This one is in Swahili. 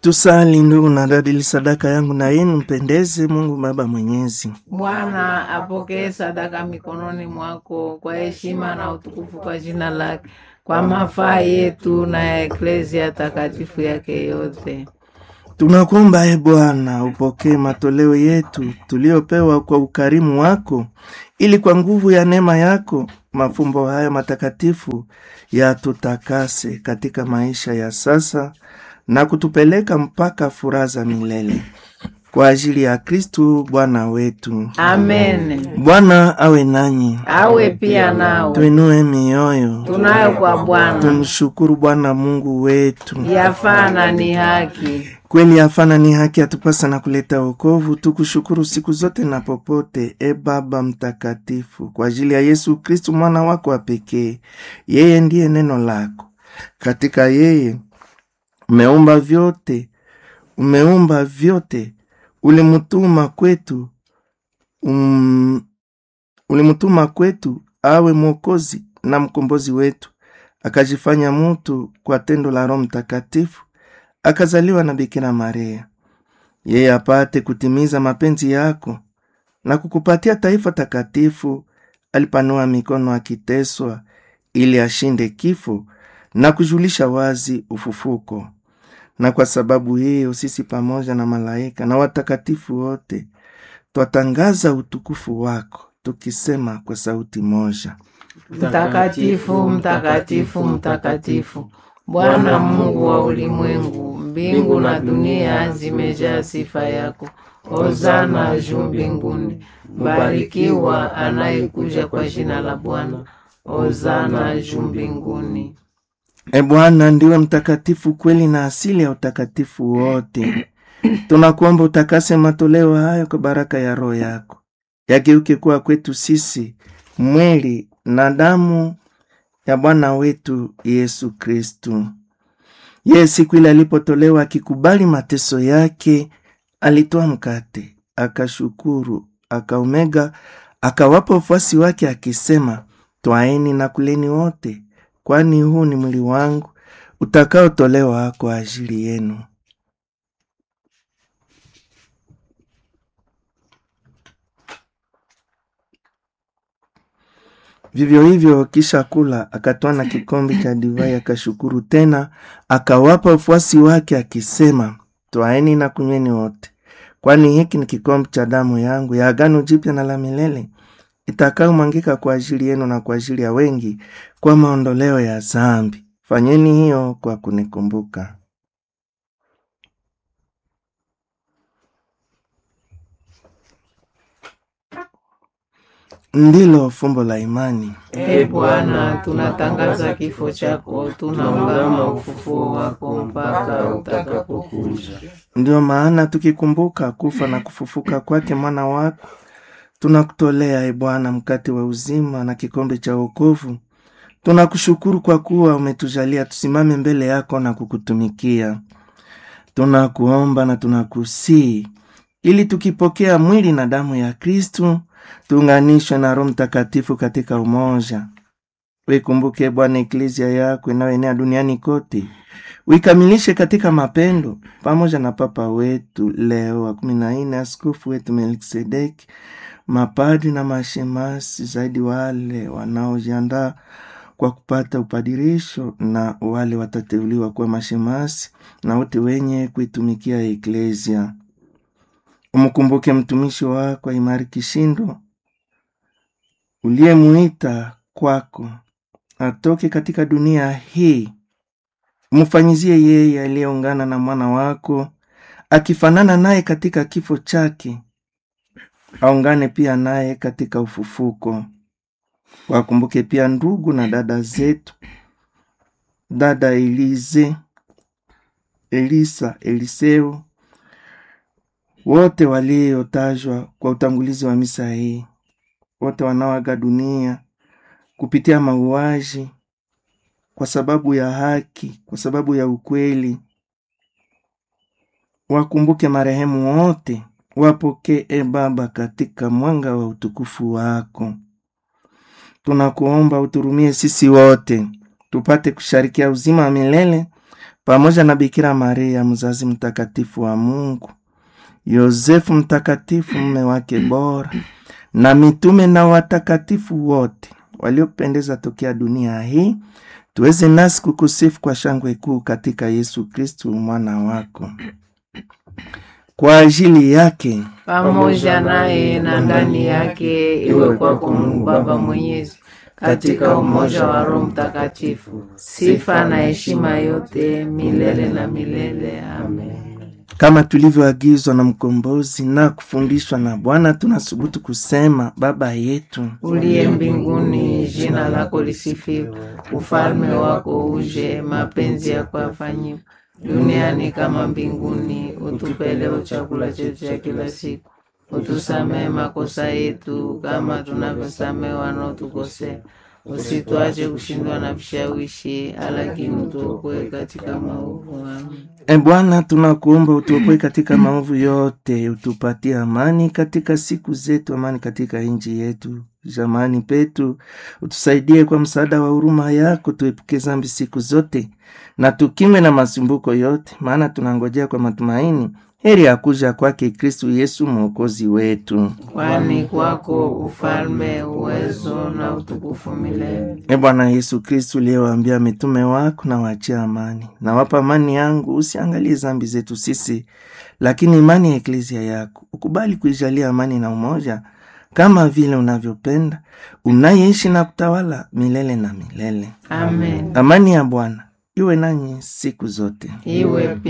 Tusali ndugu na dada, sadaka yangu na yenu mpendeze Mungu Baba Mwenyezi. Bwana apokee sadaka mikononi mwako kwa heshima na utukufu kwa jina lake, kwa mafaa yetu na ya Eklesia takatifu yake yote. Tunakuomba Bwana upokee matoleo yetu tuliopewa kwa ukarimu wako, ili kwa nguvu ya neema yako mafumbo haya matakatifu yatutakase katika maisha ya sasa na kutupeleka mpaka furaha za milele. Kwa ajili ya Kristu Bwana wetu. Amen. Bwana awe nanyi. Awe pia nao. Tuinue mioyo. Tunayo kwa Bwana. Tumshukuru Bwana Mungu wetu. Yafaa na ni haki. Kweli yafaa na ni haki, atupasa na kuleta wokovu. Tukushukuru siku zote na popote, Baba mtakatifu, kwa ajili ya Yesu Kristu mwana wako wa pekee. Yeye ndiye neno lako. Katika yeye umeumba vyote. Ulimutuma kwetu awe mwokozi na mkombozi wetu. Akajifanya mtu kwa tendo la Roho Mtakatifu, akazaliwa na Bikira Maria. Yeye apate kutimiza mapenzi yako na kukupatia taifa takatifu. Alipanua mikono akiteswa, ili ashinde kifo na kujulisha wazi ufufuko. Na kwa sababu hiyo sisi pamoja na malaika na watakatifu wote twatangaza utukufu wako, tukisema kwa sauti moja: Mtakatifu, mtakatifu, mtakatifu, Bwana Mungu wa ulimwengu. Mbingu na dunia zimejaa sifa yako. Hosana juu mbinguni. Barikiwa anayekuja kwa jina la Bwana. Hosana juu mbinguni. Bwana ndiwe mtakatifu kweli na asili ya utakatifu wote. Tunakuomba utakase matoleo hayo kwa baraka ya Roho yako, yageuke kuwa kwetu sisi mwili na damu ya Bwana wetu Yesu Kristu. Yeye siku ile alipotolewa akikubali mateso yake, alitoa mkate, akashukuru, akaumega, akawapa wafuasi wake akisema, twaeni na kuleni wote, kwani huu ni mwili wangu utakaotolewa kwa ajili yenu. Vivyo hivyo kisha kula, akatwaa na kikombe cha divai, akashukuru tena, akawapa wafuasi wake akisema, twaeni na kunyweni wote, kwani hiki ni kikombe cha damu yangu ya agano jipya na la milele, itakayomwangika kwa ajili yenu na kwa ajili ya wengi kwa maondoleo ya dhambi. Fanyeni hiyo kwa kunikumbuka. Ndilo fumbo la imani. Bwana, tunatangaza kifo chako, tunaungama ufufuo wako mpaka utakapokuja. Ndio maana tukikumbuka kufa na kufufuka kwake mwana wako, tunakutolea Bwana mkate wa uzima na kikombe cha wokovu. Tunakushukuru kwa kuwa umetujalia tusimame mbele yako na kukutumikia. Tunakuomba na tunakusii, ili tukipokea mwili na damu ya Kristu tuunganishwe na Roho Mtakatifu katika umoja. Uikumbuke Bwana Eklesia yako inayoenea duniani kote, uikamilishe katika mapendo, pamoja na Papa wetu Leo wa 14, askofu wetu Melkisedeki, mapadri na mashemasi, zaidi wale wanaojiandaa kwa kupata upadirisho na wale watateuliwa kwa mashemasi, na wote wenye kuitumikia Eklesia. Umkumbuke mtumishi wako Imari Kishindo, uliyemuita kwako atoke katika dunia hii. Umfanyizie yeye aliyeungana na mwana wako, akifanana naye katika kifo chake, aungane pia naye katika ufufuko. Wakumbuke pia ndugu na dada zetu, dada Eliseo, wote waliotajwa kwa utangulizi wa misa hii, wote wanaoaga dunia kupitia mauaji kwa sababu ya haki, kwa sababu ya ukweli. Wakumbuke marehemu wote, wapokee Baba katika mwanga wa utukufu wako. Tunakuomba uturumie sisi wote tupate kusharikia uzima wa milele pamoja na Bikira Maria mzazi mtakatifu wa Mungu, Yosefu mtakatifu mume wake bora, na mitume na watakatifu wote waliopendeza tokea dunia hii, tuweze nasi kukusifu kwa shangwe kuu katika Yesu Kristu mwana wako. Kwa ajili yake, pamoja naye na ndani yake, iwe kwako Mungu Baba Mwenyezi, katika umoja wa Roho Mtakatifu, sifa na heshima yote milele na milele. Amen. Kama tulivyoagizwa na mkombozi na kufundishwa na Bwana, tunasubutu kusema: Baba yetu uliye mbinguni, jina lako lisifiwe, ufalme wako uje, mapenzi yako yafanyike duniani kama mbinguni. Utupe leo chakula chetu cha kila siku. Utusamehe makosa yetu kama tunavyosamehe wanaotukosea. Usituache kushindwa na vishawishi, lakini utuokoe katika maovu. Amen. Bwana, tunakuomba utuokoe katika maovu yote, utupatie amani katika siku zetu, amani katika nchi yetu, jamani petu. Utusaidie kwa msaada wa huruma yako, tuepuke dhambi siku zote na tukimwe na masumbuko yote, maana tunangojea kwa matumaini heri ya kuja kwake Kristu Yesu mwokozi wetu. Kwani kwako ufalme, uwezo na utukufu milele. Bwana Yesu Kristu uliyewaambia mitume wako, na waachia amani, na wapa amani yangu, usiangalie dhambi zetu sisi, lakini imani ya eklezia yako. Ukubali kuijalia amani na umoja, kama vile unavyopenda, unayeishi na kutawala milele na milele. Amen. Amani ya Bwana iwe nanyi siku zote. Iwe pia